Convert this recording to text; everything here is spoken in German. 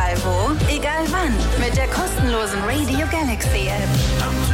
Egal wo, egal wann. Mit der kostenlosen Radio Galaxy App.